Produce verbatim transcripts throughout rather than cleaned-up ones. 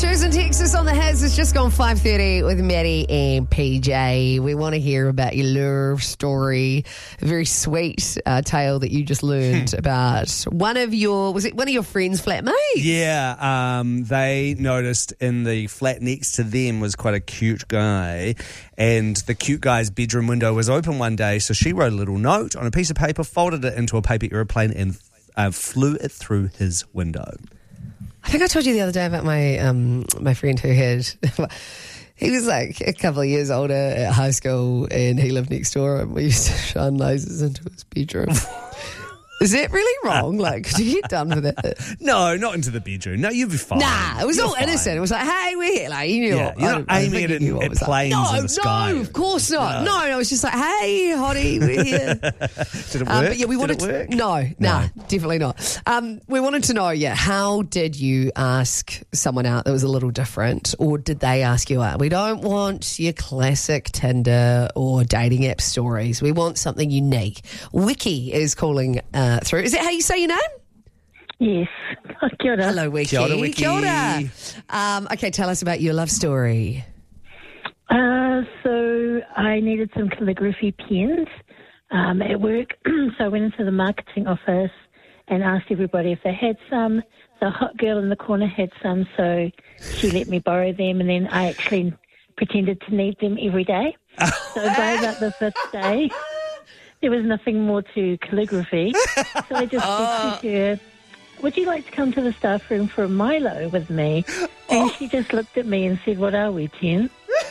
Shows in Texas on the Hits. It's just gone five thirty with Maddie and P J. We want to hear about your love story. A very sweet uh, tale that you just learned about one of your, was it one of your friends' flatmates? Yeah, um, they noticed in the flat next to them was quite a cute guy, and the cute guy's bedroom window was open one day, so she wrote a little note on a piece of paper, folded it into a paper aeroplane, and uh, flew it through his window. I think I told you the other day about my um, my friend who had, he was like a couple of years older at high school and he lived next door and we used to shine lasers into his bedroom. Is that really wrong? Like, could you get done for that? No, not into the bedroom. No, you'd be fine. Nah, it was You're all fine. innocent. It was like, hey, we're here. Like, you knew. Yeah, you're not aiming it knew at, at was planes like, no, in the sky. No, of course not. No. No, no, it was just like, hey, hottie, we're here. Did it work? Um, but yeah, we wanted Did it work? To, no, No. nah, definitely not. Um, we wanted to know, yeah, how did you ask someone out that was a little different, or did they ask you out? We don't want your classic Tinder or dating app stories. We want something unique. Wiki is calling uh, through. Is that how you say your name? Yes. Oh, kia ora. Hello, Wiki. Kia ora, Wiki. Kia ora. Um, okay, tell us about your love story. Uh, so I needed some calligraphy pens um, at work, so I went into the marketing office and asked everybody if they had some. The hot girl in the corner had some, so she let me borrow them, and then I actually pretended to need them every day. So by about the fifth day, there was nothing more to calligraphy. So I just said to her, would you like to come to the staff room for a Milo with me? And she just looked at me and said, what are we, ten?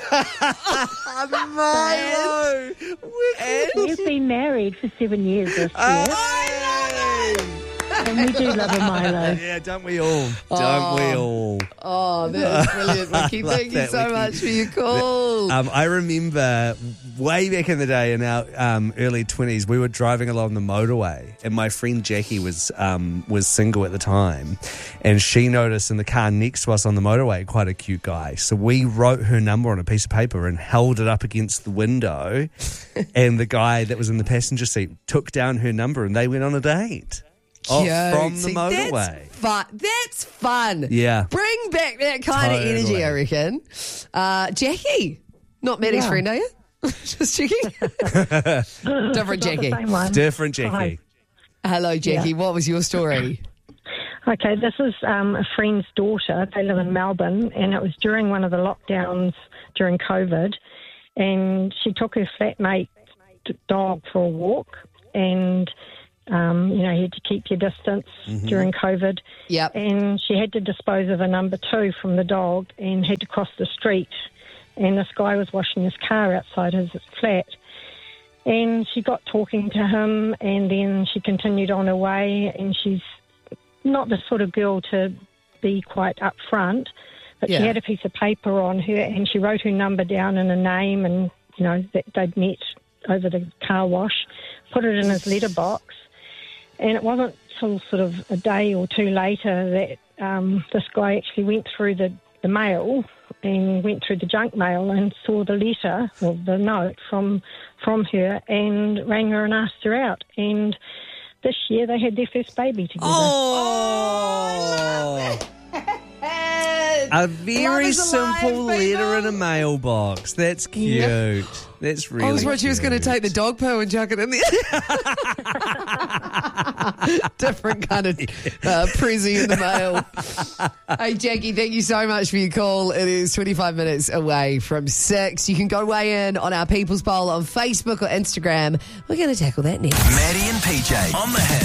Milo! We've been married for seven years this year. And we do love a Milo. Yeah, don't we all? Don't we all? Oh, that's brilliant, Wiki. love Thank you that, so Wiki. much for your call. Um, I remember way back in the day in our um, early twenties, we were driving along the motorway and my friend Jackie was um, was single at the time, and she noticed in the car next to us on the motorway quite a cute guy. So we wrote her number on a piece of paper and held it up against the window, and the guy that was in the passenger seat took down her number and they went on a date. Oh, Cute. from the See, motorway. That's fun. That's fun. Yeah. Bring back that kind Totally. of energy, I reckon. Uh, Jackie, not Maddie's Yeah. friend, are you? Just checking. Different Not the Jackie. same one. Different Jackie. Hello, Jackie. Yeah. What was your story? Okay, this is um, a friend's daughter. They live in Melbourne, and it was during one of the lockdowns during COVID, and she took her flatmate dog for a walk, and um, you know, you had to keep your distance Mm-hmm. during COVID. Yep. And she had to dispose of a number two from the dog and had to cross the street. And this guy was washing his car outside his flat. And she got talking to him, and then she continued on her way, and she's not the sort of girl to be quite upfront, but Yeah. she had a piece of paper on her, and she wrote her number down and a name, and, you know, that they'd met over the car wash, put it in his letterbox. And it wasn't till sort of a day or two later that um, this guy actually went through the, the mail and went through the junk mail and saw the letter or the note from from her and rang her and asked her out. And this year they had their first baby together. Oh, a very Love is alive, simple people. letter in a mailbox. That's cute. Yeah. That's really I was worried she was going to cute. take the dog poo and chuck it in there. Different kind of uh, prezi in the mail. Hey, Jackie, thank you so much for your call. It is twenty-five minutes away from six. You can go weigh in on our People's Poll on Facebook or Instagram. We're going to tackle that next. Maddie and P J on the Hits.